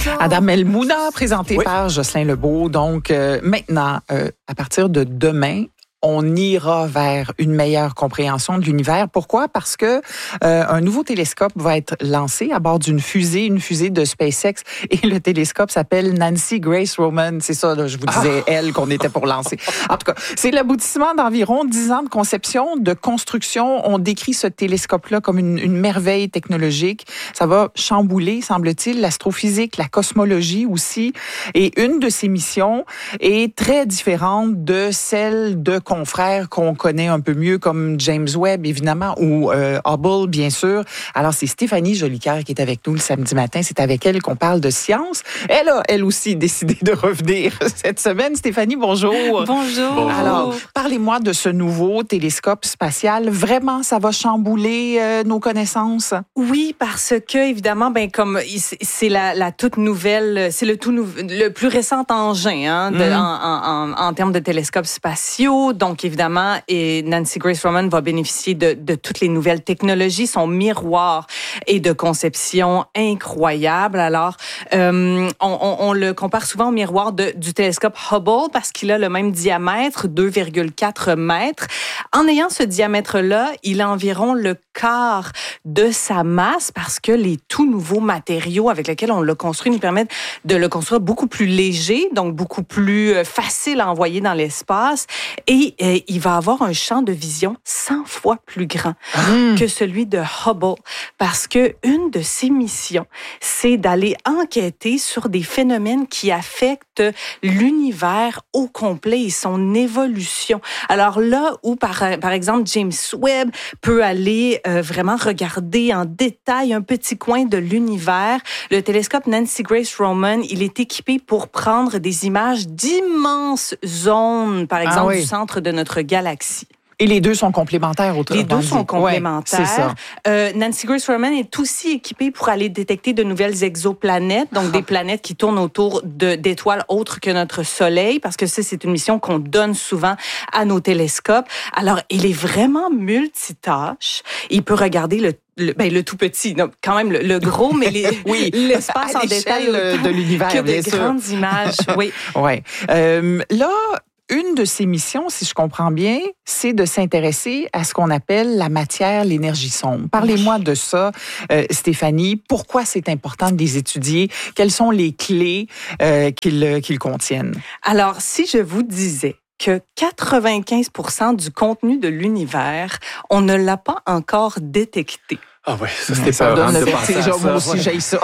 Adam El-Mouna, présenté par Jocelyn Lebeau. Donc, maintenant, à partir de demain, on ira vers une meilleure compréhension de l'univers. Pourquoi? Parce que un nouveau télescope va être lancé à bord d'une fusée, une fusée de SpaceX, et le télescope s'appelle Nancy Grace Roman. C'est ça, là, je vous disais, elle, qu'on était pour lancer. En tout cas, c'est l'aboutissement d'environ 10 ans de conception, de construction. On décrit ce télescope-là comme une merveille technologique. Ça va chambouler, semble-t-il, l'astrophysique, la cosmologie aussi. Et une de ses missions est très différente de celle de confrères qu'on connaît un peu mieux, comme James Webb, évidemment, ou Hubble, bien sûr. Alors, c'est Stéphanie Jolicoeur qui est avec nous le samedi matin. C'est avec elle qu'on parle de science. Elle a, elle aussi, décidé de revenir cette semaine. Stéphanie, bonjour. Bonjour. Alors, parlez-moi de ce nouveau télescope spatial. Vraiment, ça va chambouler nos connaissances? Oui, parce que, évidemment, comme c'est la toute nouvelle, c'est le plus récent engin en termes de télescopes spatiaux. Donc, évidemment, et Nancy Grace Roman va bénéficier de toutes les nouvelles technologies. Son miroir est de conception incroyable. Alors, on le compare souvent au miroir du télescope Hubble parce qu'il a le même diamètre, 2,4 mètres. En ayant ce diamètre-là, il a environ le quart de sa masse parce que les tout nouveaux matériaux avec lesquels on l'a construit nous permettent de le construire beaucoup plus léger, donc beaucoup plus facile à envoyer dans l'espace. Et il va avoir un champ de vision 100 fois plus grand que celui de Hubble. Parce que une de ses missions, c'est d'aller enquêter sur des phénomènes qui affectent l'univers au complet et son évolution. Alors là où, par exemple, James Webb peut aller vraiment regarder en détail un petit coin de l'univers, le télescope Nancy Grace Roman, il est équipé pour prendre des images d'immenses zones, par exemple, du centre de notre galaxie. Et les deux sont complémentaires, autrement dit. Les deux sont complémentaires. Ouais, c'est ça. Nancy Grace Roman est aussi équipée pour aller détecter de nouvelles exoplanètes, donc des planètes qui tournent autour d'étoiles autres que notre Soleil, parce que ça, c'est une mission qu'on donne souvent à nos télescopes. Alors, il est vraiment multitâche. Il peut regarder le tout petit, non, quand même le gros, mais l'espace en détail de l'univers, que bien de sûr. grandes images. Oui. Ouais. Là, une de ses missions, si je comprends bien, c'est de s'intéresser à ce qu'on appelle la matière, l'énergie sombre. Parlez-moi de ça, Stéphanie. Pourquoi c'est important de les étudier? Quelles sont les clés qu'ils contiennent? Alors, si je vous disais que 95% du contenu de l'univers, on ne l'a pas encore détecté. Ah oui, ça c'était pas donne de le penser à vertige. ça. Moi aussi, j'aille ça.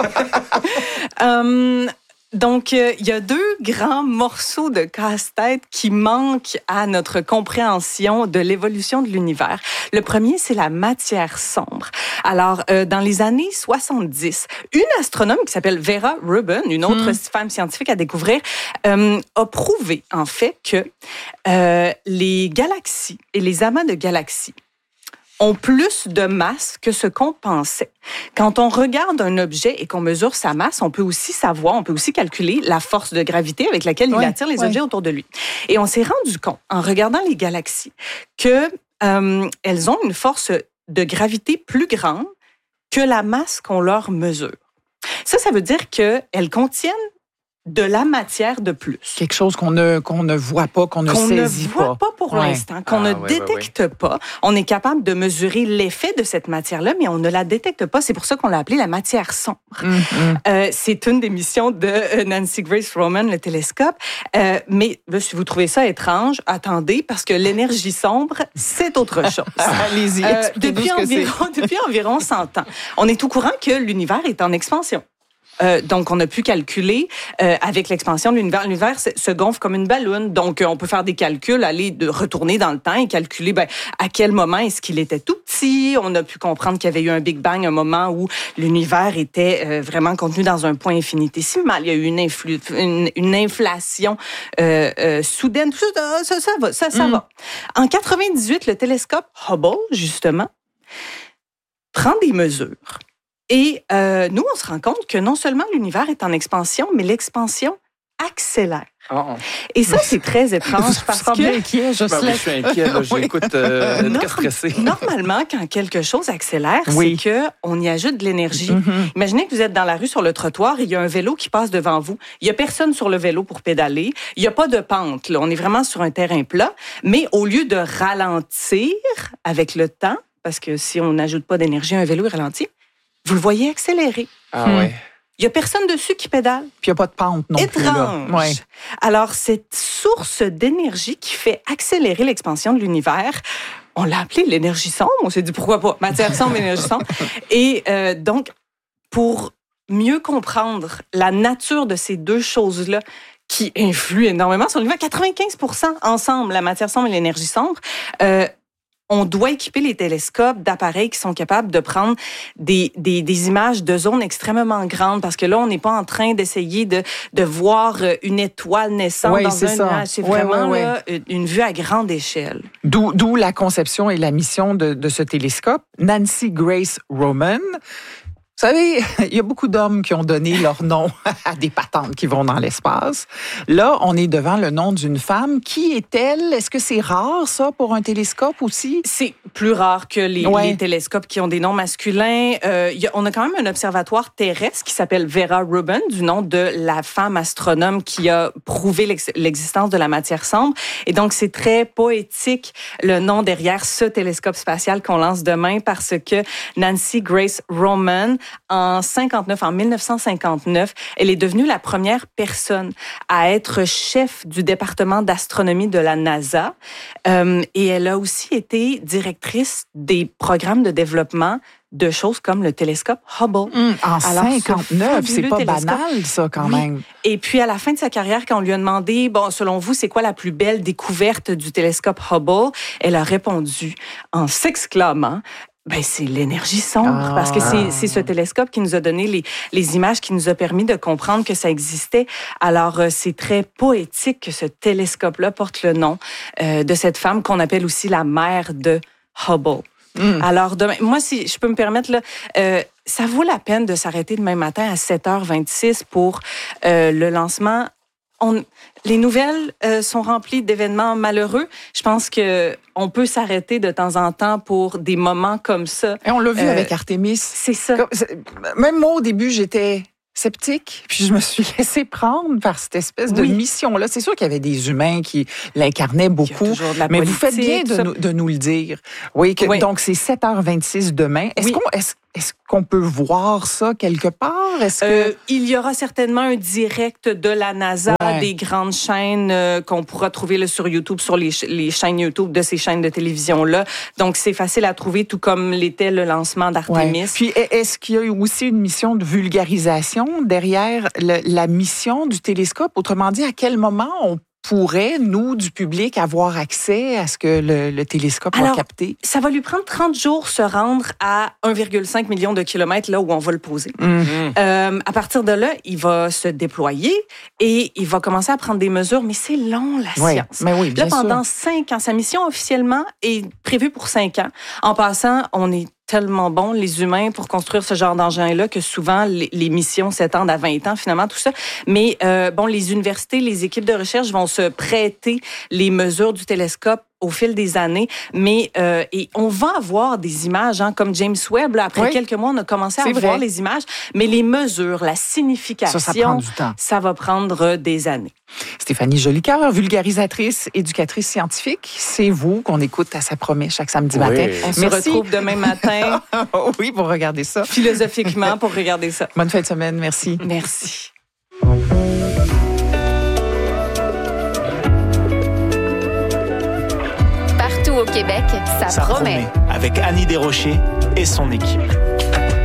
Donc, il y a deux grands morceaux de casse-tête qui manquent à notre compréhension de l'évolution de l'univers. Le premier, c'est la matière sombre. Alors, dans les années 70, une astronome qui s'appelle Vera Rubin, une autre femme scientifique à découvrir, a prouvé, en fait, que les galaxies et les amas de galaxies ont plus de masse que ce qu'on pensait. Quand on regarde un objet et qu'on mesure sa masse, on peut aussi calculer la force de gravité avec laquelle il attire les objets autour de lui. Et on s'est rendu compte, en regardant les galaxies, que elles ont une force de gravité plus grande que la masse qu'on leur mesure. Ça veut dire qu'elles contiennent de la matière de plus. Quelque chose qu'on ne voit pas, qu'on ne saisit pas. Qu'on ne voit pas pour l'instant, qu'on ne détecte pas. On est capable de mesurer l'effet de cette matière-là, mais on ne la détecte pas. C'est pour ça qu'on l'a appelée la matière sombre. C'est une des missions de Nancy Grace Roman, le télescope. Mais là, si vous trouvez ça étrange, attendez, parce que l'énergie sombre, c'est autre chose. Allez-y, depuis environ 100 ans, on est au courant que l'univers est en expansion. Donc, on a pu calculer avec l'expansion de l'univers. L'univers se gonfle comme une balloune. Donc, on peut faire des calculs, retourner dans le temps et calculer à quel moment est-ce qu'il était tout petit. On a pu comprendre qu'il y avait eu un Big Bang, un moment où l'univers était vraiment contenu dans un point infinitésimal. Il y a eu une inflation soudaine. Ça va. En 98, le télescope Hubble, justement, prend des mesures. Et nous, on se rend compte que non seulement l'univers est en expansion, mais l'expansion accélère. Et ça, c'est très étrange parce que... inquiet, je suis inquiet. Là, j'écoute très stressé. Normalement, quand quelque chose accélère, c'est qu'on y ajoute de l'énergie. Imaginez que vous êtes dans la rue sur le trottoir et il y a un vélo qui passe devant vous. Il n'y a personne sur le vélo pour pédaler. Il n'y a pas de pente. Là. On est vraiment sur un terrain plat. Mais au lieu de ralentir avec le temps, parce que si on n'ajoute pas d'énergie, un vélo est ralenti, vous le voyez accélérer. Ah ouais. Il n'y a personne dessus qui pédale. Puis il n'y a pas de pente non plus. Étrange. Ouais. Alors, cette source d'énergie qui fait accélérer l'expansion de l'univers, on l'a appelée l'énergie sombre. On s'est dit, pourquoi pas? Matière sombre, énergie sombre. Et donc, pour mieux comprendre la nature de ces deux choses-là, qui influent énormément sur l'univers, 95% ensemble, la matière sombre et l'énergie sombre, on doit équiper les télescopes d'appareils qui sont capables de prendre des images de zones extrêmement grandes, parce que là, on n'est pas en train d'essayer de voir une étoile naissante dans un nuage. C'est vraiment là, une vue à grande échelle. D'où la conception et la mission de ce télescope. Nancy Grace Roman. Vous savez, il y a beaucoup d'hommes qui ont donné leur nom à des patentes qui vont dans l'espace. Là, on est devant le nom d'une femme. Qui est-elle? Est-ce que c'est rare, ça, pour un télescope aussi? C'est plus rare que les télescopes qui ont des noms masculins. On a quand même un observatoire terrestre qui s'appelle Vera Rubin, du nom de la femme astronome qui a prouvé l'existence de la matière sombre. Et donc, c'est très poétique, le nom derrière ce télescope spatial qu'on lance demain, parce que Nancy Grace Roman, en 1959, elle est devenue la première personne à être chef du département d'astronomie de la NASA. Et elle a aussi été directrice des programmes de développement de choses comme le télescope Hubble. En 59, c'est pas banal, ça, quand même. Et puis, à la fin de sa carrière, quand on lui a demandé, bon, selon vous, c'est quoi la plus belle découverte du télescope Hubble? Elle a répondu en s'exclamant, c'est l'énergie sombre, parce que c'est ce télescope qui nous a donné les images, qui nous a permis de comprendre que ça existait. Alors, c'est très poétique que ce télescope-là porte le nom de cette femme qu'on appelle aussi la mère de Hubble. Alors, demain, moi, si je peux me permettre, là, ça vaut la peine de s'arrêter demain matin à 7h26 pour le lancement. Les nouvelles sont remplies d'événements malheureux. Je pense qu'on peut s'arrêter de temps en temps pour des moments comme ça. Et on l'a vu avec Artemis. C'est ça. Même moi, au début, j'étais sceptique, puis je me suis laissée prendre par cette espèce de mission-là. C'est sûr qu'il y avait des humains qui l'incarnaient beaucoup, mais vous faites bien de nous le dire. Oui, donc c'est 7h26 demain. Est-ce qu'on peut voir ça quelque part? Il y aura certainement un direct de la NASA, des grandes chaînes qu'on pourra trouver là, sur YouTube, sur les chaînes YouTube de ces chaînes de télévision-là. Donc, c'est facile à trouver, tout comme l'était le lancement d'Artemis. Puis, est-ce qu'il y a aussi une mission de vulgarisation derrière la mission du télescope? Autrement dit, à quel moment on pourrait, nous, du public, avoir accès à ce que le télescope va capter? Ça va lui prendre 30 jours se rendre à 1,5 million de kilomètres là où on va le poser. À partir de là, il va se déployer et il va commencer à prendre des mesures, mais c'est long, la science. Mais oui, bien pendant 5 ans, sa mission officiellement est prévue pour 5 ans. En passant, on est tellement bons, les humains, pour construire ce genre d'engin-là, que souvent, les missions s'étendent à 20 ans, finalement, tout ça. Mais, les universités, les équipes de recherche vont se prêter les mesures du télescope au fil des années, mais et on va avoir des images, comme James Webb. Là, après quelques mois, on a commencé à voir les images, mais les mesures, la signification, ça prend du temps. Ça va prendre des années. Stéphanie Jolicoeur, vulgarisatrice, éducatrice scientifique, c'est vous qu'on écoute à Ça promet chaque samedi matin. On se retrouve demain matin. Oui, pour regarder ça. Philosophiquement, pour regarder ça. Bonne fin de semaine, merci. Merci. Au Québec, ça promet. Avec Annie Desrochers et son équipe.